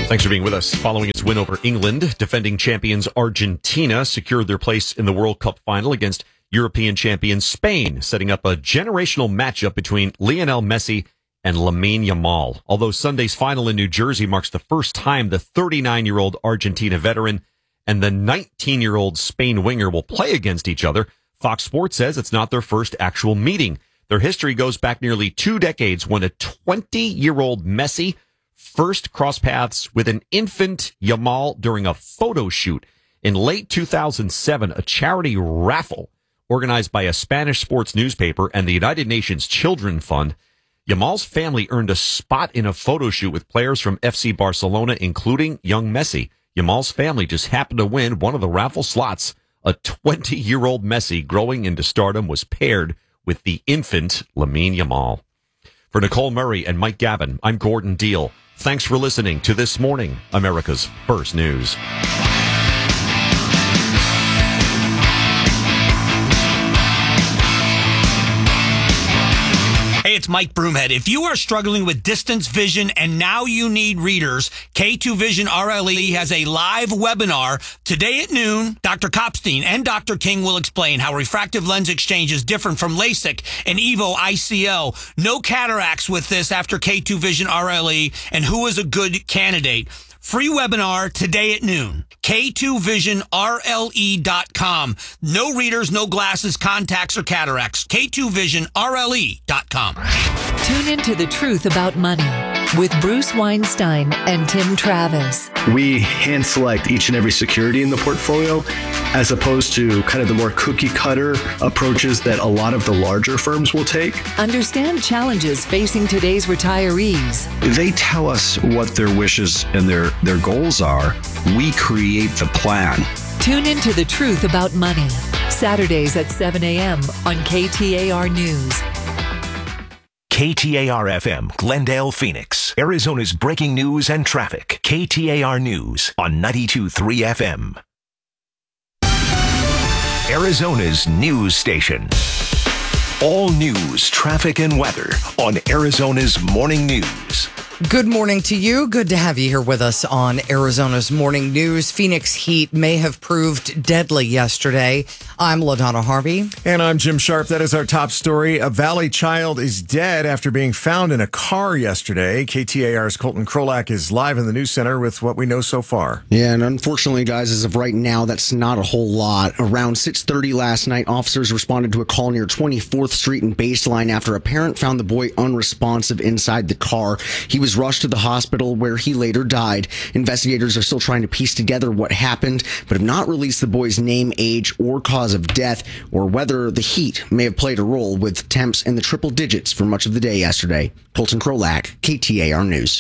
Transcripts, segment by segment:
Thanks for being with us. Following its win over England, defending champions Argentina secured their place in the World Cup final against European champions Spain, setting up a generational matchup between Lionel Messi and Lamine Yamal. Although Sunday's final in New Jersey marks the first time the 39-year-old Argentina veteran and the 19-year-old Spain winger will play against each other, Fox Sports says it's not their first actual meeting. Their history goes back nearly 2 decades when a 20-year-old Messi first crossed paths with an infant Yamal during a photo shoot. In late 2007, a charity raffle organized by a Spanish sports newspaper and the United Nations Children Fund, Yamal's family earned a spot in a photo shoot with players from FC Barcelona, including young Messi. Yamal's family just happened to win one of the raffle slots. A 20-year-old Messi growing into stardom was paired with the infant Lamine Yamal. For Nicole Murray and Mike Gavin, I'm Gordon Deal. Thanks for listening to This Morning, America's First News. Hey, it's Mike Broomhead. If you are struggling with distance vision and now you need readers, K2 Vision RLE has a live webinar today at noon. Dr. Kopstein and Dr. King will explain how refractive lens exchange is different from LASIK and EVO ICL. No cataracts with this after K2 Vision RLE, and who is a good candidate. Free webinar today at noon. K2VisionRLE.com. No readers, no glasses, contacts, or cataracts. K2VisionRLE.com. Tune into The Truth About Money with Bruce Weinstein and Tim Travis. We hand select each and every security in the portfolio as opposed to kind of the more cookie cutter approaches that a lot of the larger firms will take. Understand challenges facing today's retirees. They tell us what their wishes and their goals are. We create the plan. Tune into The Truth About Money. Saturdays at 7 a.m. on KTAR News. KTAR-FM, Glendale, Phoenix. Arizona's breaking news and traffic. KTAR News on 92.3 FM. Arizona's news station. All news, traffic, and weather on Arizona's Morning News. Good morning to you. Good to have you here with us on Arizona's Morning News. Phoenix heat may have proved deadly yesterday. I'm LaDonna Harvey. And I'm Jim Sharp. That is our top story. A Valley child is dead after being found in a car yesterday. KTAR's Colton Krolak is live in the news center with what we know so far. Yeah, and unfortunately, guys, as of right now, that's not a whole lot. Around 6:30 last night, officers responded to a call near 24th Street and Baseline after a parent found the boy unresponsive inside the car. He was rushed to the hospital where he later died. Investigators are still trying to piece together what happened, but have not released the boy's name, age, or cause of death, or whether the heat may have played a role with temps in the triple digits for much of the day yesterday. Colton Krolak, KTAR News.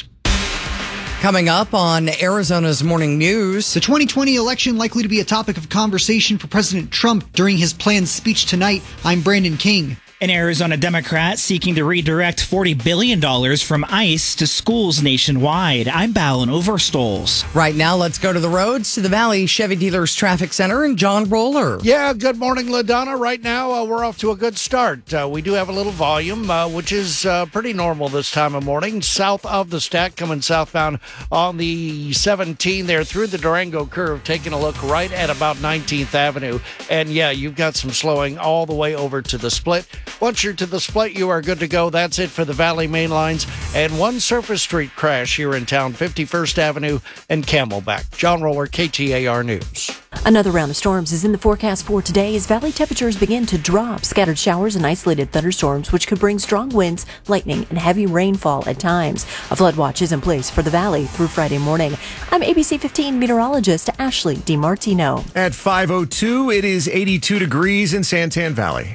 Coming up on Arizona's Morning News. The 2020 election likely to be a topic of conversation for President Trump during his planned speech tonight. I'm Brandon King. An Arizona Democrat seeking to redirect $40 billion from ICE to schools nationwide. I'm Ballon Overstoles. Right now, let's go to the roads to the Valley Chevy Dealers Traffic Center and John Roller. Yeah, good morning, LaDonna. Right now, we're off to a good start. We do have a little volume, which is pretty normal this time of morning. South of the stack, coming southbound on the 17 there through the Durango curve, taking a look right at about 19th Avenue. And yeah, you've got some slowing all the way over to the split. Once you're to the split, you are good to go. That's it for the Valley main lines. And one surface street crash here in town, 51st Avenue and Camelback. John Roller, KTAR News. Another round of storms is in the forecast for today as valley temperatures begin to drop. Scattered showers and isolated thunderstorms, which could bring strong winds, lightning, and heavy rainfall at times. A flood watch is in place for the valley through Friday morning. I'm ABC 15 meteorologist Ashley DiMartino. At 5:02, it is 82 degrees in Santan Valley.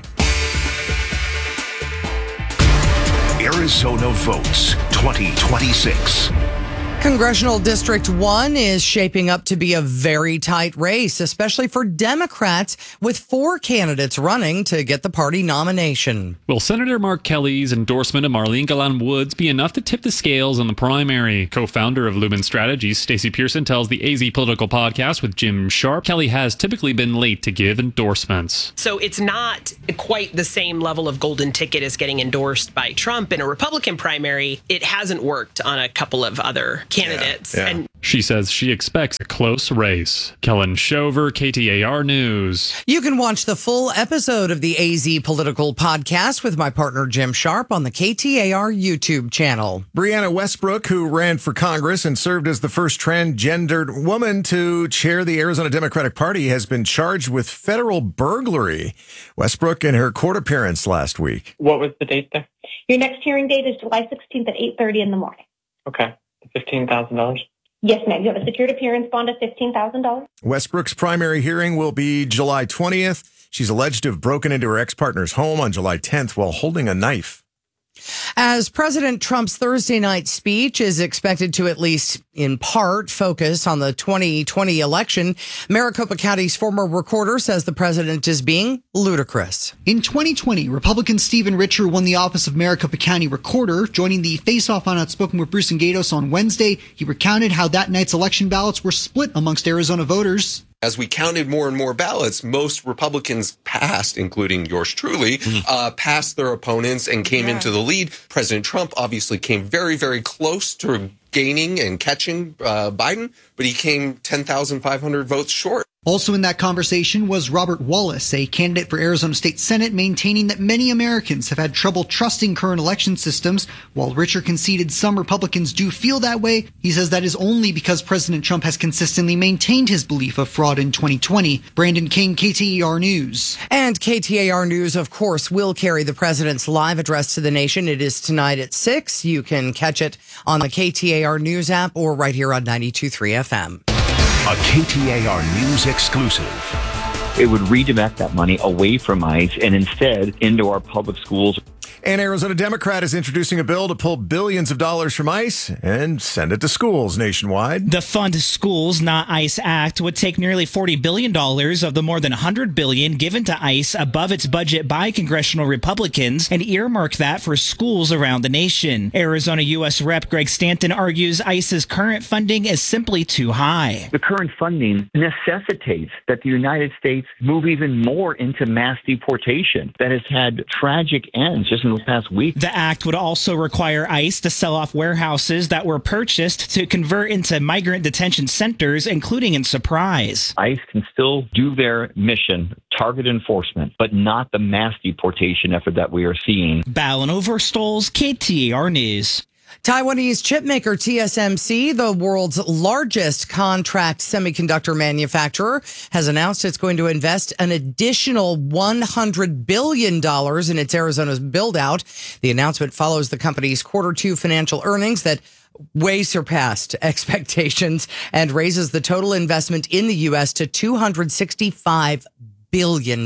Arizona votes 2026. Congressional District 1 is shaping up to be a very tight race, especially for Democrats, with 4 candidates running to get the party nomination. Will Senator Mark Kelly's endorsement of Marlene Galan Woods be enough to tip the scales in the primary? Co-founder of Lumen Strategies, Stacey Pearson, tells the AZ Political Podcast with Jim Sharp, Kelly has typically been late to give endorsements. So it's not quite the same level of golden ticket as getting endorsed by Trump in a Republican primary. It hasn't worked on a couple of other candidates. Yeah. And She says she expects a close race. Kellen Shover, KTAR News. You can watch the full episode of the AZ Political Podcast with my partner Jim Sharp on the KTAR YouTube channel. Brianna Westbrook, who ran for Congress and served as the first transgendered woman to chair the Arizona Democratic Party, has been charged with federal burglary. Westbrook in her court appearance last week. What was the date there? Your next hearing date is July 16th at 8:30 in the morning. Okay. $15,000? Yes, ma'am. You have a secured appearance bond of $15,000. Westbrook's primary hearing will be July 20th. She's alleged to have broken into her ex-partner's home on July 10th while holding a knife. As President Trump's Thursday night speech is expected to, at least in part, focus on the 2020 election, Maricopa County's former recorder says the president is being ludicrous. In 2020, Republican Stephen Richer won the office of Maricopa County Recorder. Joining the face-off on Outspoken with Bruce and Gatos on Wednesday, he recounted how that night's election ballots were split amongst Arizona voters. As we counted more and more ballots, most Republicans passed, including yours truly, passed their opponents and came into the lead. President Trump obviously came very, very close to gaining and catching Biden, but he came 10,500 votes short. Also in that conversation was Robert Wallace, a candidate for Arizona State Senate, maintaining that many Americans have had trouble trusting current election systems. While Richer conceded some Republicans do feel that way, he says that is only because President Trump has consistently maintained his belief of fraud in 2020. Brandon King, KTAR News. And KTAR News, of course, will carry the president's live address to the nation. It is tonight at 6. You can catch it on the KTAR News app or right here on 92.3 FM. A KTAR News exclusive. It would redirect that money away from ICE and instead into our public schools. An Arizona Democrat is introducing a bill to pull billions of dollars from ICE and send it to schools nationwide. The Fund Schools, Not ICE Act would take nearly $40 billion of the more than $100 billion given to ICE above its budget by congressional Republicans and earmark that for schools around the nation. Arizona U.S. Rep. Greg Stanton argues ICE's current funding is simply too high. The current funding necessitates that the United States move even more into mass deportation that has had tragic ends just in the past week. The act would also require ICE to sell off warehouses that were purchased to convert into migrant detention centers, including in Surprise. ICE can still do their mission, target enforcement, but not the mass deportation effort that we are seeing. Ballin Overstoles, KTAR News. Taiwanese chipmaker TSMC, the world's largest contract semiconductor manufacturer, has announced it's going to invest an additional $100 billion in its Arizona's build-out. The announcement follows the company's Q2 financial earnings that way surpassed expectations and raises the total investment in the U.S. to $265 billion.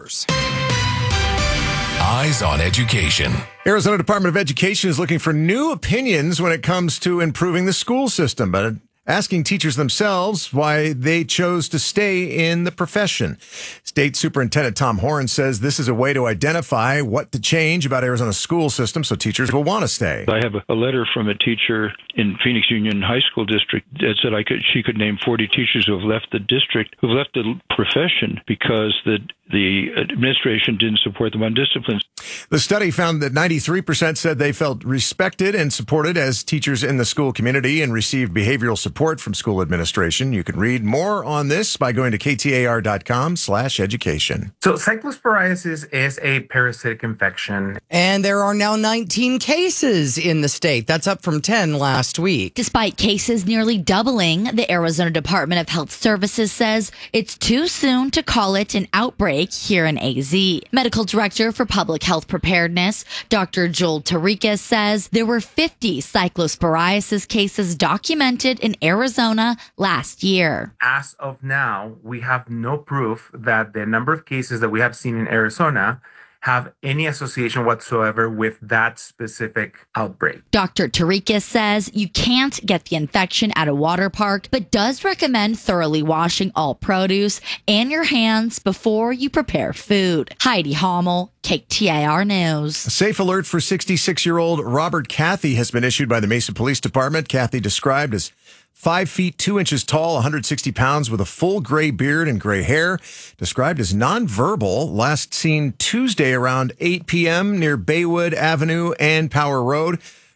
Eyes on Education. Arizona Department of Education is looking for new opinions when it comes to improving the school system, but asking teachers themselves why they chose to stay in the profession. State Superintendent Tom Horn says this is a way to identify what to change about Arizona's school system so teachers will want to stay. I have a letter from a teacher in Phoenix Union High School District that said she could name 40 teachers who have left the district, who've left the profession because the administration didn't support them on disciplines. The study found that 93% said they felt respected and supported as teachers in the school community and received behavioral support from school administration. You can read more on this by going to ktar.com/education. So cyclosporiasis is a parasitic infection. And there are now 19 cases in the state. That's up from 10 last week. Despite cases nearly doubling, the Arizona Department of Health Services says it's too soon to call it an outbreak here in AZ. Medical Director for Public Health Preparedness, Dr. Joel Tarikas, says there were 50 cyclosporiasis cases documented in Arizona last year. As of now, we have no proof that the number of cases that we have seen in Arizona have any association whatsoever with that specific outbreak. Dr. Tarikas says you can't get the infection at a water park, but does recommend thoroughly washing all produce and your hands before you prepare food. Heidi Hommel, KTAR News. A safe alert for 66-year-old Robert Cathy has been issued by the Mesa Police Department. Cathy, described as 5 feet 2 inches tall, 160 pounds, with a full gray beard and gray hair, described as nonverbal, last seen Tuesday around 8 p.m. near Baywood Avenue and Power Road.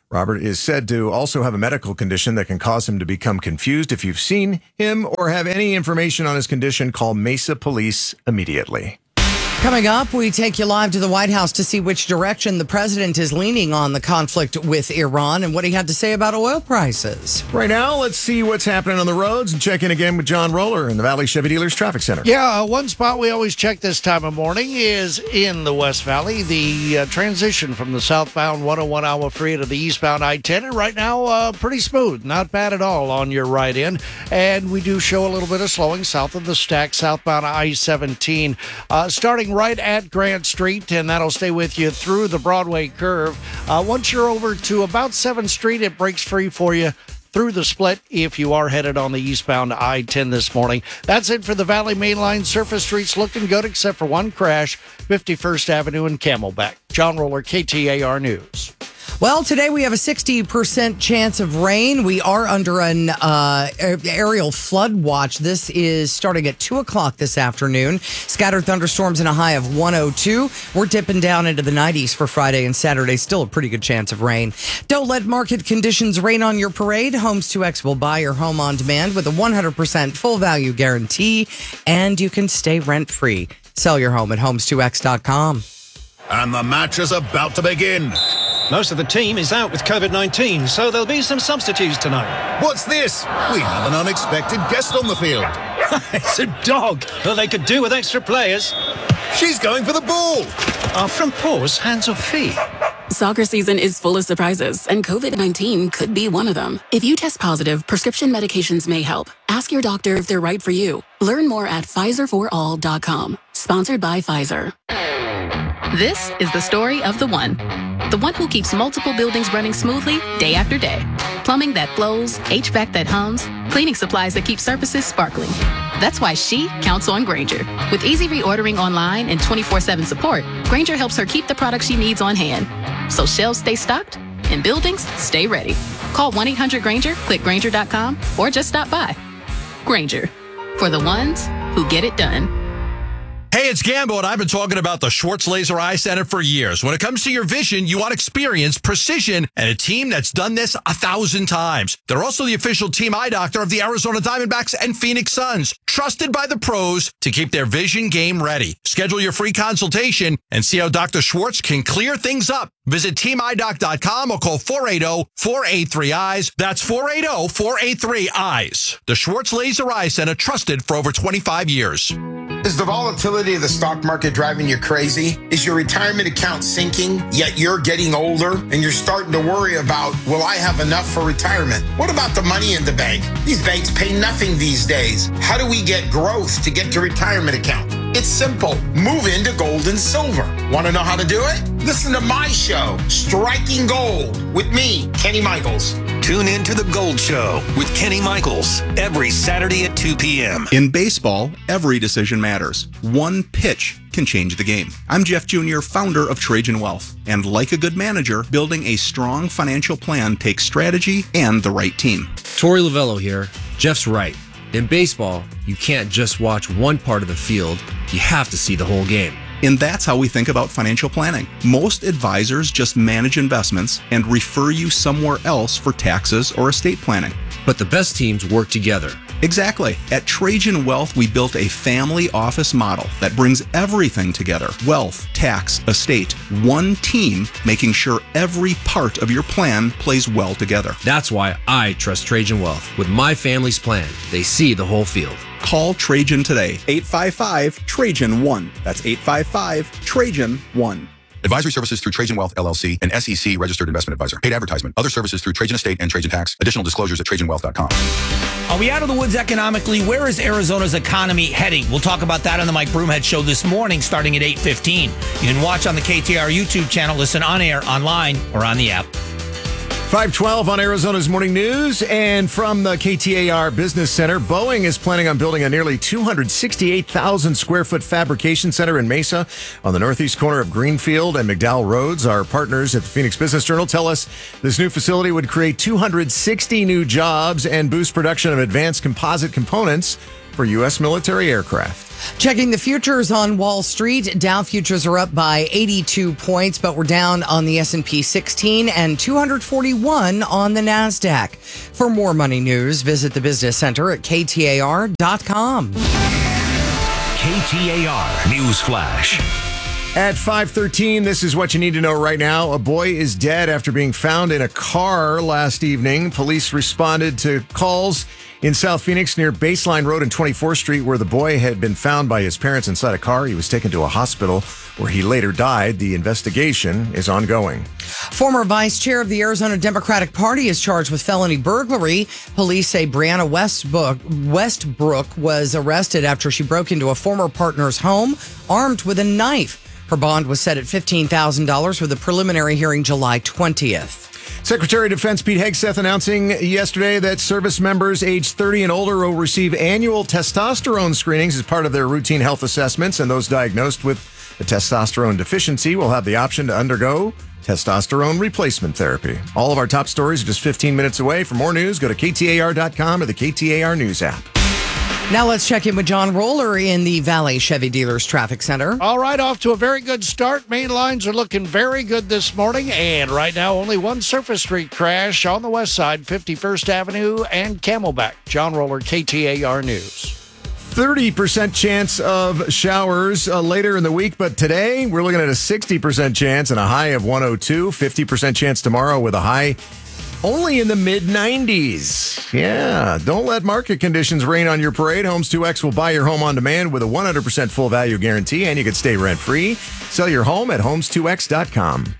Robert is said to also have a medical condition that can cause him to become confused. If you've seen him or have any information on his condition, call Mesa Police immediately. Coming up, we take you live to the White House to see which direction the president is leaning on the conflict with Iran and what he had to say about oil prices. Right now, let's see what's happening on the roads and check in again with John Roller in the Valley Chevy Dealers Traffic Center. Yeah, one spot we always check this time of morning is in the West Valley. The transition from the southbound 101 Iowa Freeway to the eastbound I-10. And right now, pretty smooth. Not bad at all on your right end. And we do show a little bit of slowing south of the stack, southbound I-17. Starting right at Grant Street, and that'll stay with you through the Broadway curve. Once you're over to about 7th Street, it breaks free for you through the split if you are headed on the eastbound I-10 this morning. That's it for the Valley Mainline. Surface streets looking good except for one crash, 51st Avenue and Camelback. John Roller, KTAR News. Well, today we have a 60% chance of rain. We are under an aerial flood watch. This is starting at 2 o'clock this afternoon. Scattered thunderstorms and a high of 102. We're dipping down into the 90s for Friday and Saturday. Still a pretty good chance of rain. Don't let market conditions rain on your parade. Homes 2X will buy your home on demand with a 100% full value guarantee, and you can stay rent-free. Sell your home at homes2x.com. And the match is about to begin. Most of the team is out with COVID-19, so there'll be some substitutes tonight. What's this? We have an unexpected guest on the field. It's a dog. Well, they could do with extra players. She's going for the ball. Are front paws hands or feet? Soccer season is full of surprises, and COVID-19 could be one of them. If you test positive, prescription medications may help. Ask your doctor if they're right for you. Learn more at PfizerForAll.com. Sponsored by Pfizer. This is the story of the one who keeps multiple buildings running smoothly day after day. Plumbing that flows, HVAC that hums, cleaning supplies that keep surfaces sparkling. That's why she counts on Grainger. With easy reordering online and 24/7 support, Grainger helps her keep the products she needs on hand. So shelves stay stocked and buildings stay ready. Call 1-800-GRAINGER, click Grainger.com, or just stop by. Grainger, for the ones who get it done. Hey, it's Gambo, and I've been talking about the Schwartz Laser Eye Center for years. When it comes to your vision, you want experience, precision, and a team that's done this 1,000 times. They're also the official team eye doctor of the Arizona Diamondbacks and Phoenix Suns, trusted by the pros to keep their vision game ready. Schedule your free consultation and see how Dr. Schwartz can clear things up. Visit teamidoc.com or call 480-483-EYES. That's 480-483-EYES. The Schwartz Laser Eye Center, trusted for over 25 years. Is the volatility of the stock market driving you crazy? Is your retirement account sinking, yet you're getting older and you're starting to worry about, will I have enough for retirement? What about the money in the bank? These banks pay nothing these days. How do we get growth to get to retirement account? It's simple. Move into gold and silver. Want to know how to do it? Listen to my show, Striking Gold, with me, Kenny Michaels. Tune in to The Gold Show with Kenny Michaels every Saturday at 2 p.m. In baseball, every decision matters. One pitch can change the game. I'm Jeff Jr., founder of Trajan Wealth. And like a good manager, building a strong financial plan takes strategy and the right team. Torey Lavello here. Jeff's right. In baseball, you can't just watch one part of the field. You have to see the whole game. And that's how we think about financial planning. Most advisors just manage investments and refer you somewhere else for taxes or estate planning. But the best teams work together. Exactly. At Trajan Wealth, we built a family office model that brings everything together. Wealth, tax, estate, one team, making sure every part of your plan plays well together. That's why I trust Trajan Wealth. With my family's plan, they see the whole field. Call Trajan today. 855-TRAJAN-1. That's 855-TRAJAN-1. Advisory services through Trajan Wealth, LLC, an SEC registered investment advisor. Paid advertisement. Other services through Trajan Estate and Trajan Tax. Additional disclosures at TrajanWealth.com. Are we out of the woods economically? Where is Arizona's economy heading? We'll talk about that on the Mike Broomhead Show this morning, starting at 8:15. You can watch on the KTAR YouTube channel, listen on air, online, or on the app. 512 on Arizona's Morning News. And from the KTAR Business Center, Boeing is planning on building a nearly 268,000 square foot fabrication center in Mesa on the northeast corner of Greenfield and McDowell Roads. Our partners at the Phoenix Business Journal tell us this new facility would create 260 new jobs and boost production of advanced composite components for U.S. military aircraft. Checking the futures on Wall Street, Dow futures are up by 82 points, but we're down on the S&P 16 and 241 on the NASDAQ. For more money news, visit the Business Center at KTAR.com. KTAR News Flash. At 5:13, this is what you need to know right now. A boy is dead after being found in a car last evening. Police responded to calls in South Phoenix near Baseline Road and 24th Street where the boy had been found by his parents inside a car. He was taken to a hospital where he later died. The investigation is ongoing. Former vice chair of the Arizona Democratic Party is charged with felony burglary. Police say Brianna Westbrook was arrested after she broke into a former partner's home armed with a knife. Her bond was set at $15,000 with a preliminary hearing July 20th. Secretary of Defense Pete Hegseth announcing yesterday that service members aged 30 and older will receive annual testosterone screenings as part of their routine health assessments, and those diagnosed with a testosterone deficiency will have the option to undergo testosterone replacement therapy. All of our top stories are just 15 minutes away. For more news, go to KTAR.com or the KTAR News app. Now let's check in with John Roller in the Valley Chevy Dealers Traffic Center. All right, off to a very good start. Main lines are looking very good this morning. And right now, only one surface street crash on the west side, 51st Avenue and Camelback. John Roller, KTAR News. 30% chance of showers later in the week, but today we're looking at a 60% chance and a high of 102. 50% chance tomorrow with a high only in the mid-90s. Yeah, don't let market conditions rain on your parade. Homes 2X will buy your home on demand with a 100% full value guarantee, and you can stay rent-free. Sell your home at homes2x.com.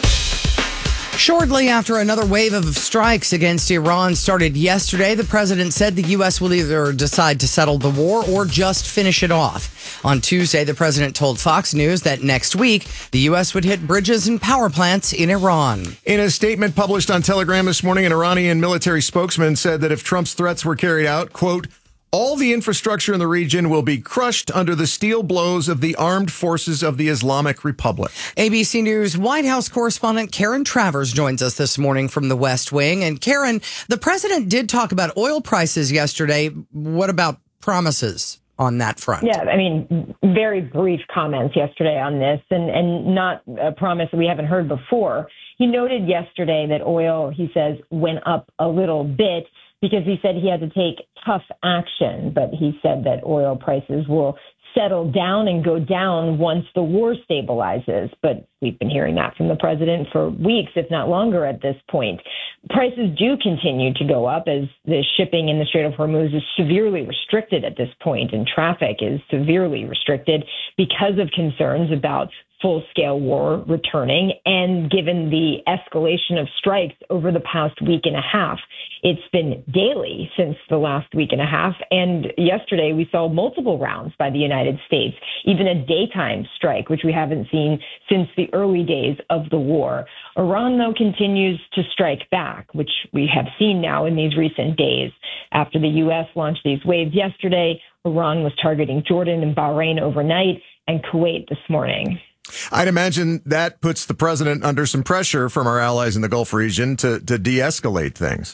Shortly after another wave of strikes against Iran started yesterday, the president said the U.S. will either decide to settle the war or just finish it off. On Tuesday, the president told Fox News that next week, the U.S. would hit bridges and power plants in Iran. In a statement published on Telegram this morning, an Iranian military spokesman said that if Trump's threats were carried out, quote, all the infrastructure in the region will be crushed under the steel blows of the armed forces of the Islamic Republic. ABC News White House correspondent Karen Travers joins us this morning from the West Wing. And Karen, the president did talk about oil prices yesterday. What about promises on that front? Yeah, I mean, very brief comments yesterday on this and not a promise that we haven't heard before. He noted yesterday that oil, he says, went up a little bit because he said he had to take tough action, but he said that oil prices will settle down and go down once the war stabilizes. But we've been hearing that from the president for weeks, if not longer at this point. Prices do continue to go up as the shipping in the Strait of Hormuz is severely restricted at this point, and traffic is severely restricted because of concerns about full-scale war returning, and given the escalation of strikes over the past week and a half. It's been daily since the last week and a half, and yesterday we saw multiple rounds by the United States, even a daytime strike, which we haven't seen since the early days of the war. Iran, though, continues to strike back, which we have seen now in these recent days. After the U.S. launched these waves yesterday, Iran was targeting Jordan and Bahrain overnight and Kuwait this morning. I'd imagine that puts the president under some pressure from our allies in the Gulf region to de-escalate things.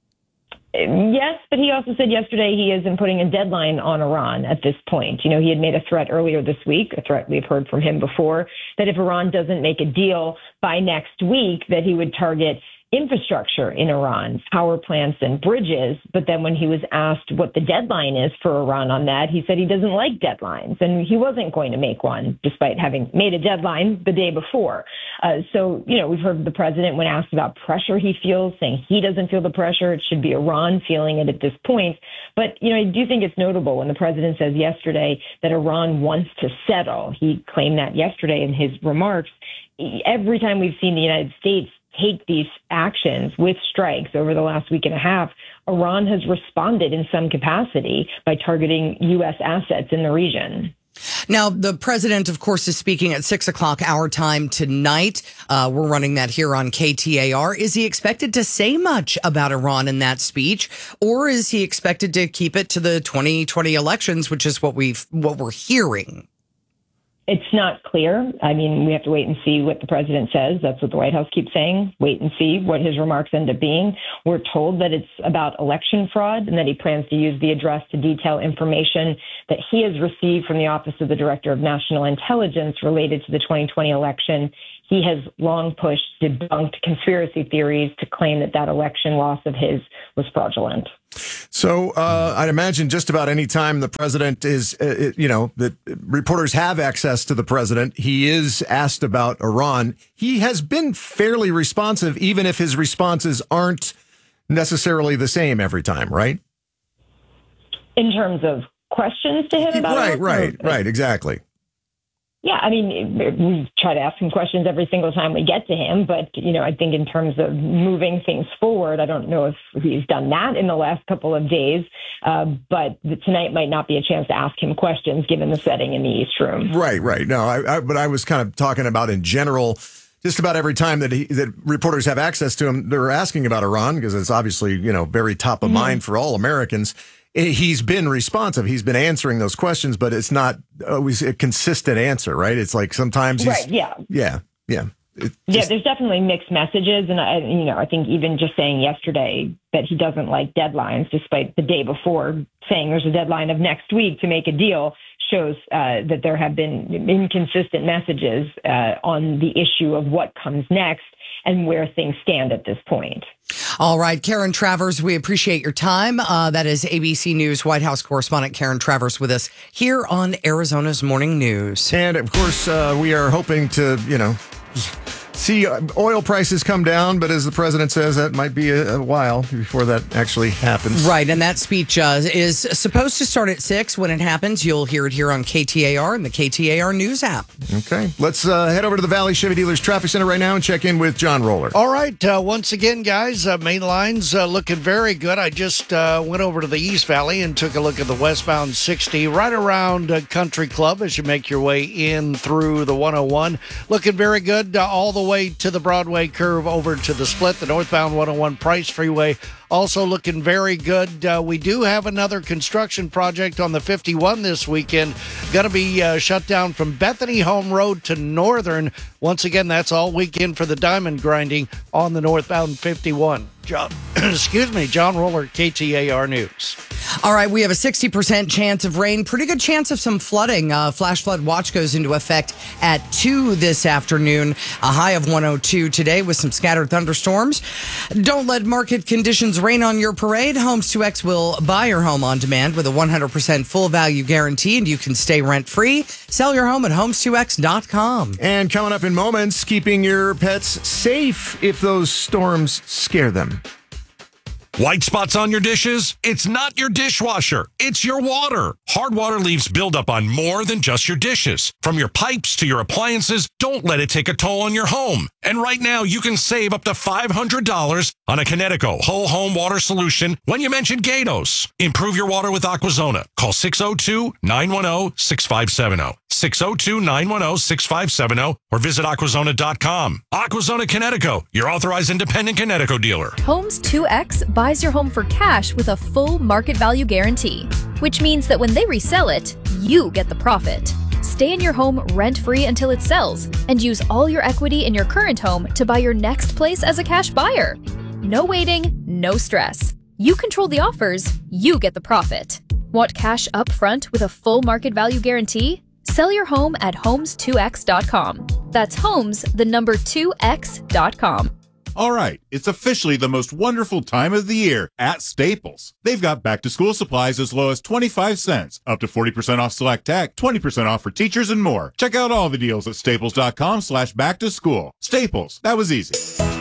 Yes, but he also said yesterday he isn't putting a deadline on Iran at this point. You know, he had made a threat earlier this week, a threat we've heard from him before, that if Iran doesn't make a deal by next week, that he would target infrastructure in Iran, power plants and bridges. But then when he was asked what the deadline is for Iran on that, he said he doesn't like deadlines and he wasn't going to make one despite having made a deadline the day before. So, you know, we've heard the president when asked about pressure he feels, saying he doesn't feel the pressure. It should be Iran feeling it at this point. But, you know, I do think it's notable when the president says yesterday that Iran wants to settle. He claimed that yesterday in his remarks. Every time we've seen the United States take these actions with strikes over the last week and a half, Iran has responded in some capacity by targeting U.S. assets in the region. Now, the president, of course, is speaking at 6 o'clock our time tonight. We're running that here on KTAR. Is he expected to say much about Iran in that speech, or is he expected to keep it to the 2020 elections, which is what we're hearing? It's not clear. I mean, we have to wait and see what the president says. That's what the White House keeps saying. Wait and see what his remarks end up being. We're told that it's about election fraud and that he plans to use the address to detail information that he has received from the Office of the Director of National Intelligence related to the 2020 election. He has long pushed debunked conspiracy theories to claim that that election loss of his was fraudulent. So I'd imagine just about any time the president is, that reporters have access to the president, he is asked about Iran. He has been fairly responsive, even if his responses aren't necessarily the same every time, right? In terms of questions to him about Right, exactly. Yeah, I mean, we try to ask him questions every single time we get to him, but, I think in terms of moving things forward, I don't know if he's done that in the last couple of days, but tonight might not be a chance to ask him questions given the setting in the East Room. Right. No, but I was kind of talking about in general, just about every time that reporters have access to him, they're asking about Iran because it's obviously, very top of mind for all Americans. He's been responsive. He's been answering those questions, but it's not always a consistent answer, right? It's like sometimes he's... Right, yeah. Yeah. There's definitely mixed messages. And, I think even just saying yesterday that he doesn't like deadlines, despite the day before saying there's a deadline of next week to make a deal, shows that there have been inconsistent messages on the issue of what comes next and where things stand at this point. All right, Karen Travers, we appreciate your time. That is ABC News White House correspondent Karen Travers with us here on Arizona's Morning News. And, of course, we are hoping to, see oil prices come down, but as the president says, that might be a while before that actually happens. Right, and that speech is supposed to start at 6. When it happens, you'll hear it here on KTAR and the KTAR News app. Okay, let's head over to the Valley Chevy Dealers Traffic Center right now and check in with John Roller. All right, once again, guys, main lines looking very good. I just went over to the East Valley and took a look at the westbound 60 right around Country Club as you make your way in through the 101. Looking very good all the way to the Broadway curve over to the split, the northbound 101 Price Freeway. Also looking very good. We do have another construction project on the 51 this weekend. Going to be shut down from Bethany Home Road to Northern. Once again, that's all weekend for the diamond grinding on the northbound 51. John Roller, KTAR News. All right, we have a 60% chance of rain. Pretty good chance of some flooding. Flash flood watch goes into effect at 2 this afternoon. A high of 102 today with some scattered thunderstorms. Don't let market conditions rain on your parade. Homes 2X will buy your home on demand with a 100% full value guarantee, and you can stay rent-free. Sell your home at homes2x.com. And coming up in moments, keeping your pets safe if those storms scare them. White spots on your dishes? It's not your dishwasher. It's your water. Hard water leaves buildup on more than just your dishes. From your pipes to your appliances, don't let it take a toll on your home. And right now, you can save up to $500 on a Connecticut whole home water solution when you mention Gatos. Improve your water with Aquazona. Call 602-910-6570. 602-910-6570 or visit Aquazona.com. Aquazona Connecticut, your authorized independent Connecticut dealer. Homes 2X buys your home for cash with a full market value guarantee, which means that when they resell it, you get the profit. Stay in your home rent-free until it sells and use all your equity in your current home to buy your next place as a cash buyer. No waiting, no stress. You control the offers, you get the profit. Want cash up front with a full market value guarantee? Sell your home at homes2x.com. That's homes, the number 2x.com. All right, it's officially the most wonderful time of the year at Staples. They've got back-to-school supplies as low as 25 cents, up to 40% off select tech, 20% off for teachers, and more. Check out all the deals at staples.com/back-to-school. Staples, that was easy.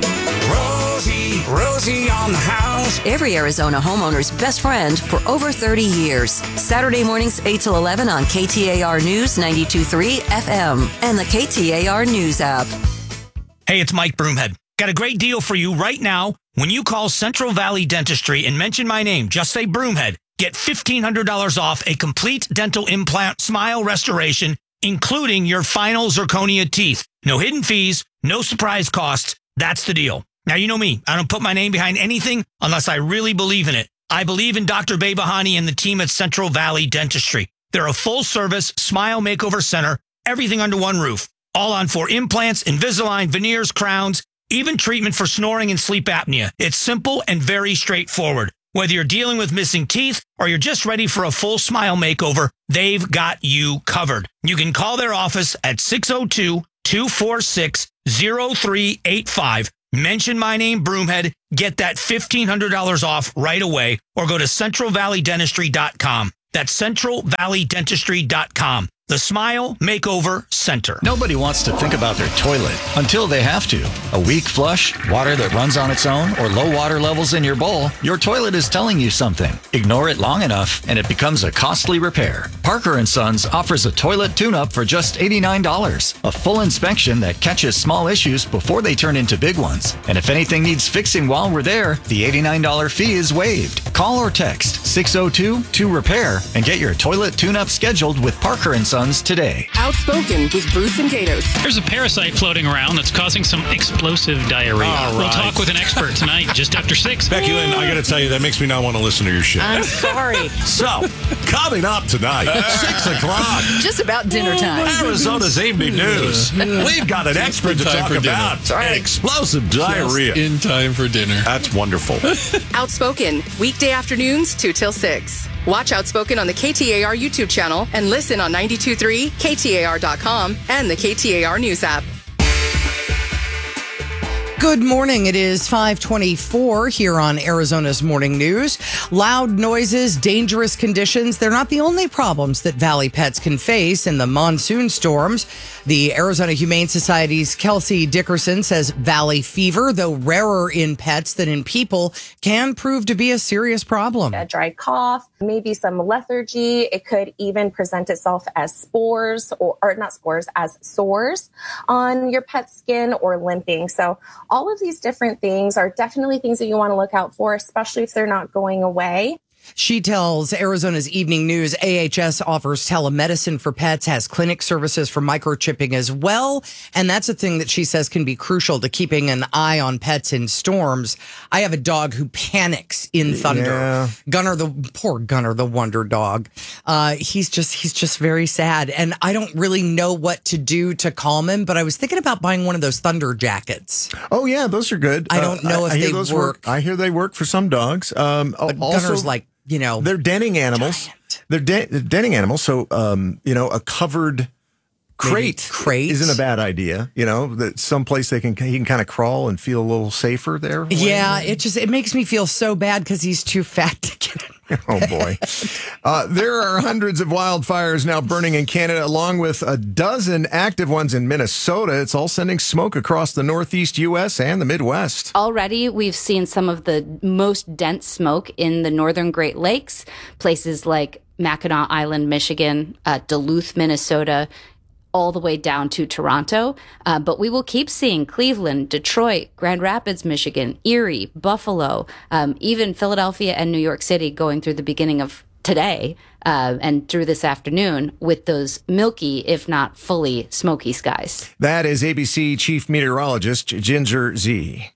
Rosie on the house. Every Arizona homeowner's best friend for over 30 years. Saturday mornings 8 till 11 on KTAR News 92.3 FM and the KTAR News app. Hey, it's Mike Broomhead. Got a great deal for you right now. When you call Central Valley Dentistry and mention my name, just say Broomhead, get $1,500 off a complete dental implant smile restoration, including your final zirconia teeth. No hidden fees, no surprise costs. That's the deal. Now, you know me. I don't put my name behind anything unless I really believe in it. I believe in Dr. Behbahani and the team at Central Valley Dentistry. They're a full-service smile makeover center everything under one roof. All on for implants, Invisalign, veneers, crowns, even treatment for snoring and sleep apnea. It's simple and very straightforward. Whether you're dealing with missing teeth or you're just ready for a full smile makeover, they've got you covered. You can call their office at 602-246-0385. Mention my name, Broomhead. Get that $1,500 off right away, or go to CentralValleyDentistry.com. That's CentralValleyDentistry.com. The Smile Makeover Center. Nobody wants to think about their toilet until they have to. A weak flush, water that runs on its own, or low water levels in your bowl, your toilet is telling you something. Ignore it long enough, and it becomes a costly repair. Parker & Sons offers a toilet tune-up for just $89. A full inspection that catches small issues before they turn into big ones. And if anything needs fixing while we're there, the $89 fee is waived. Call or text 602-2REPAIR and get your toilet tune-up scheduled with Parker & Sons today. Outspoken with Bruce and Gatos. There's a parasite floating around that's causing some explosive diarrhea. All right. We'll talk with an expert tonight, just after 6. Becky Lynn, I got to tell you, that makes me not want to listen to your shit. I'm sorry. So, coming up tonight, 6 o'clock. Just about dinner time. Arizona's evening news. We've got an expert to talk about explosive diarrhea. Just in time for dinner. That's wonderful. Outspoken, weekday afternoons 2 till 6. Watch Outspoken on the KTAR YouTube channel and listen on 92.3, KTAR.com, and the KTAR News app. Good morning. It is 5:24 here on Arizona's Morning News. Loud noises, dangerous conditions. They're not the only problems that Valley pets can face in the monsoon storms. The Arizona Humane Society's Kelsey Dickerson says valley fever, though rarer in pets than in people, can prove to be a serious problem. A dry cough, maybe some lethargy. It could even present itself as spores or not spores, as sores on your pet's skin or limping. So all of these different things are definitely things that you want to look out for, especially if they're not going away. She tells Arizona's Evening News AHS offers telemedicine for pets, has clinic services for microchipping as well. And that's a thing that she says can be crucial to keeping an eye on pets in storms. I have a dog who panics in thunder. Yeah. Poor Gunner, the wonder dog. He's just very sad. And I don't really know what to do to calm him, but I was thinking about buying one of those thunder jackets. Oh, yeah, those are good. I don't know if they work. I hear they work for some dogs. But also, Gunner's like, they're denning animals. Giant. They're denning animals. So, a covered crate isn't a bad idea. That someplace he can kind of crawl and feel a little safer there. Yeah, it makes me feel so bad because he's too fat to get in. Oh, boy. There are hundreds of wildfires now burning in Canada, along with a dozen active ones in Minnesota. It's all sending smoke across the Northeast U.S. and the Midwest. Already, we've seen some of the most dense smoke in the northern Great Lakes, places like Mackinac Island, Michigan, Duluth, Minnesota, all the way down to Toronto. But we will keep seeing Cleveland, Detroit, Grand Rapids, Michigan, Erie, Buffalo, even Philadelphia and New York City going through the beginning of today and through this afternoon with those milky, if not fully smoky skies. That is ABC Chief Meteorologist Ginger Z.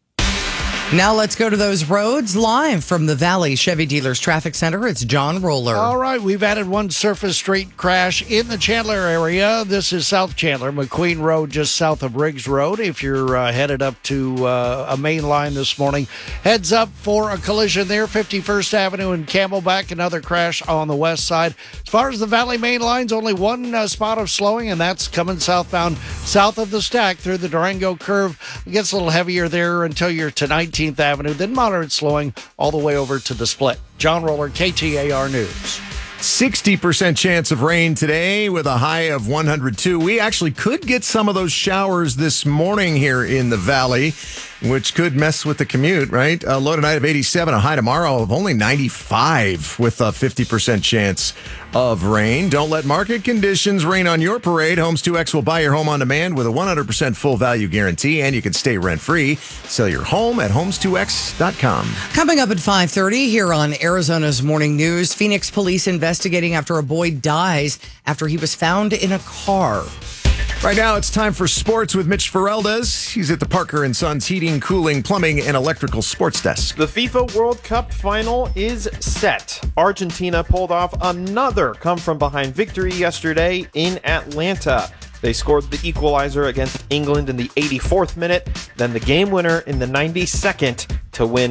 Now let's go to those roads live from the Valley Chevy Dealers Traffic Center. It's John Roller. All right, we've added one surface street crash in the Chandler area. This is South Chandler, McQueen Road, just south of Riggs Road. If you're headed up to a main line this morning, heads up for a collision there, 51st Avenue and Camelback, another crash on the west side. As far as the Valley main lines, only one spot of slowing, and that's coming southbound, south of the Stack through the Durango curve. It gets a little heavier there until you're to 19th Avenue, then moderate slowing all the way over to the Split. John Roller, KTAR News. 60% chance of rain today with a high of 102. We actually could get some of those showers this morning here in the Valley, which could mess with the commute, right? A low tonight of 87, a high tomorrow of only 95 with a 50% chance of rain. Don't let market conditions rain on your parade. Homes 2X will buy your home on demand with a 100% full value guarantee, and you can stay rent-free. Sell your home at homes2x.com. Coming up at 5:30 here on Arizona's Morning News, Phoenix police investigating after a boy dies after he was found in a car. Right now, it's time for sports with Mitch Fereldes. He's at the Parker & Sons Heating, Cooling, Plumbing, and Electrical Sports Desk. The FIFA World Cup final is set. Argentina pulled off another come-from-behind victory yesterday in Atlanta. They scored the equalizer against England in the 84th minute, then the game winner in the 92nd to win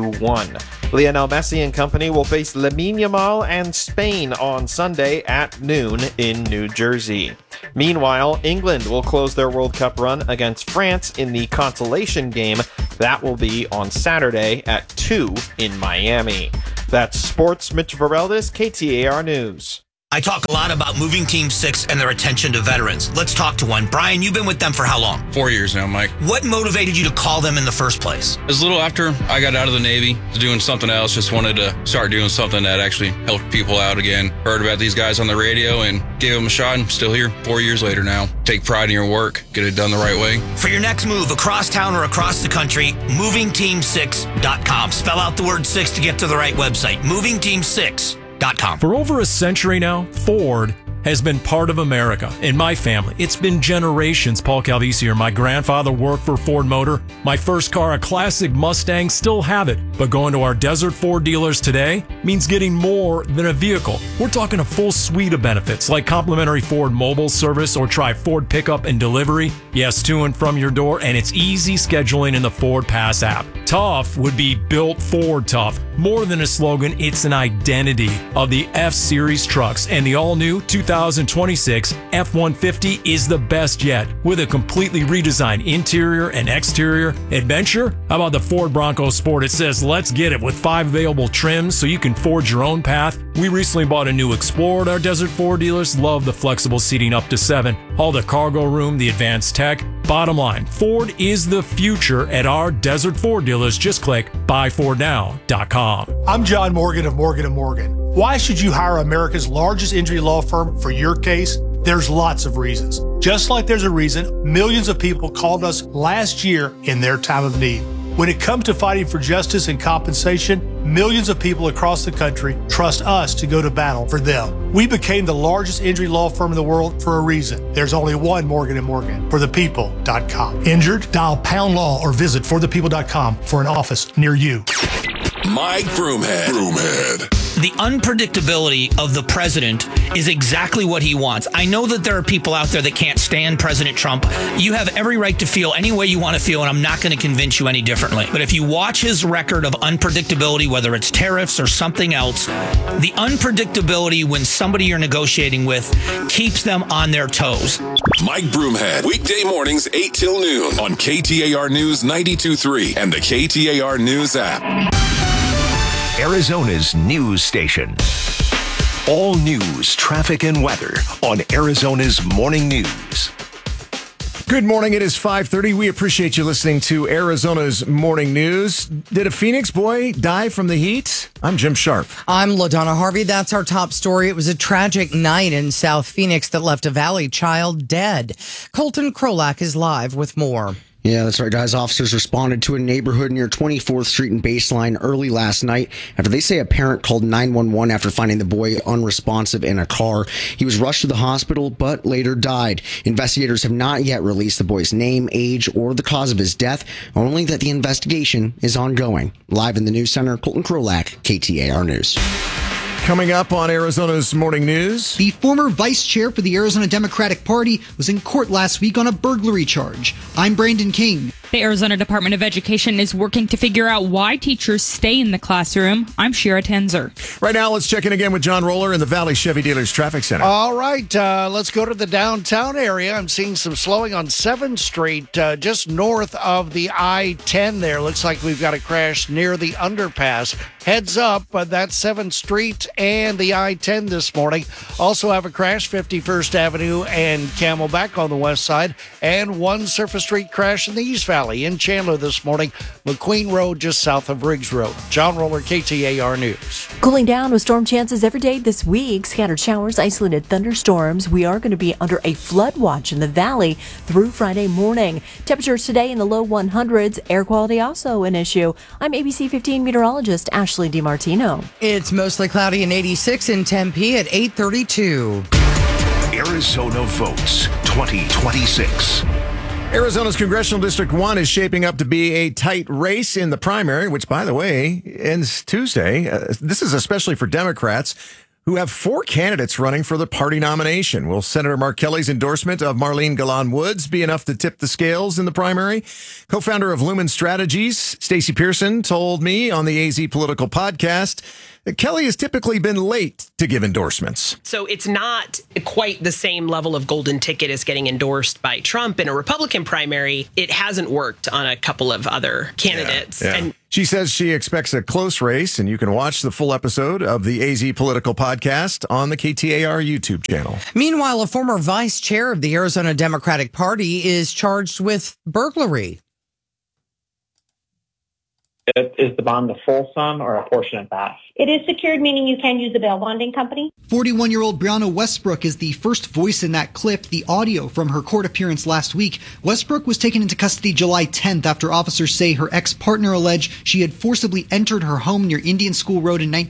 2-1. Lionel Messi and company will face Lamine Yamal and Spain on Sunday at noon in New Jersey. Meanwhile, England will close their World Cup run against France in the consolation game. That will be on Saturday at 2 in Miami. That's Sports. Mitch Vareldis, KTAR News. I talk a lot about Moving Team 6 and their attention to veterans. Let's talk to one. Brian, you've been with them for how long? 4 years now, Mike. What motivated you to call them in the first place? It was a little after I got out of the Navy, doing something else. Just wanted to start doing something that actually helped people out again. Heard about these guys on the radio and gave them a shot. I'm still here 4 years later now. Take pride in your work. Get it done the right way. For your next move across town or across the country, movingteam6.com. Spell out the word 6 to get to the right website. Movingteam6.com. For over a century now, Ford has been part of America. In my family, it's been generations. Paul Calvisi here. My grandfather worked for Ford Motor. My first car, a classic Mustang, still have it. But going to our Desert Ford dealers today means getting more than a vehicle. We're talking a full suite of benefits like complimentary Ford mobile service or try Ford pickup and delivery. Yes, to and from your door, and it's easy scheduling in the Ford Pass app. Tough would be built Ford tough. More than a slogan, it's an identity of the F-Series trucks, and the all-new 2026 F-150 is the best yet, with a completely redesigned interior and exterior. Adventure? How about the Ford Bronco Sport? It says, let's get it, with 5 available trims so you can forge your own path. We recently bought a new Explorer at our Desert Ford dealers. Love the flexible seating up to 7. All the cargo room, the advanced tech. Bottom line, Ford is the future at our Desert Ford dealers. Just click buyfordnow.com. I'm John Morgan of Morgan & Morgan. Why should you hire America's largest injury law firm for your case? There's lots of reasons. Just like there's a reason millions of people called us last year in their time of need. When it comes to fighting for justice and compensation, millions of people across the country trust us to go to battle for them. We became the largest injury law firm in the world for a reason. There's only one Morgan & Morgan, forthepeople.com. Injured? Dial pound law or visit forthepeople.com for an office near you. Mike Broomhead. The unpredictability of the president is exactly what he wants. I know that there are people out there that can't stand President Trump. You have every right to feel any way you want to feel, and I'm not going to convince you any differently. But if you watch his record of unpredictability, whether it's tariffs or something else, the unpredictability when somebody you're negotiating with keeps them on their toes. Mike Broomhead, weekday mornings 8 till noon on KTAR News 92.3 and the KTAR News app. Arizona's news station. All news, traffic, and weather on Arizona's Morning News. Good morning. It is 5:30. We appreciate you listening to Arizona's Morning News. Did a Phoenix boy die from the heat? I'm Jim Sharp. I'm LaDonna Harvey. That's our top story. It was a tragic night in South Phoenix that left a Valley child dead. Colton Krolak is live with more. Yeah, that's right, guys. Officers responded to a neighborhood near 24th Street and Baseline early last night after they say a parent called 911 after finding the boy unresponsive in a car. He was rushed to the hospital, but later died. Investigators have not yet released the boy's name, age, or the cause of his death, only that the investigation is ongoing. Live in the news center, Colton Krolak, KTAR News. Coming up on Arizona's Morning News. The former vice chair for the Arizona Democratic Party was in court last week on a burglary charge. I'm Brandon King. The Arizona Department of Education is working to figure out why teachers stay in the classroom. I'm Shira Tenzer. Right now, let's check in again with John Roller in the Valley Chevy Dealers Traffic Center. All right, let's go to the downtown area. I'm seeing some slowing on 7th Street, just north of the I-10 there. Looks like we've got a crash near the underpass. Heads up, that's 7th Street and the I-10 this morning. Also have a crash, 51st Avenue and Camelback on the west side, and one Surface Street crash in the East Valley in Chandler this morning. McQueen Road just south of Riggs Road. John Roller, KTAR News. Cooling down with storm chances every day this week. Scattered showers, isolated thunderstorms. We are going to be under a flood watch in the valley through Friday morning. Temperatures today in the low 100s. Air quality also an issue. I'm ABC 15 meteorologist Ashley DiMartino. It's mostly cloudy and 86 in Tempe at 8:32. Arizona votes 2026. Arizona's Congressional District 1 is shaping up to be a tight race in the primary, which, by the way, ends Tuesday. This is especially for Democrats. who have 4 candidates running for the party nomination. Will Senator Mark Kelly's endorsement of Marlene Galan Woods be enough to tip the scales in the primary? Co-founder of Lumen Strategies, Stacey Pearson, told me on the AZ Political Podcast that Kelly has typically been late to give endorsements. So it's not quite the same level of golden ticket as getting endorsed by Trump in a Republican primary. It hasn't worked on a couple of other candidates. Yeah. And she says she expects a close race, and you can watch the full episode of the AZ Political Podcast on the KTAR YouTube channel. Meanwhile, a former vice chair of the Arizona Democratic Party is charged with burglary. Is the bond the full sum or a portion of that? It is secured, meaning you can use the bail bonding company. 41-year-old Brianna Westbrook is the first voice in that clip, the audio from her court appearance last week. Westbrook was taken into custody July 10th after officers say her ex-partner alleged she had forcibly entered her home near Indian School Road in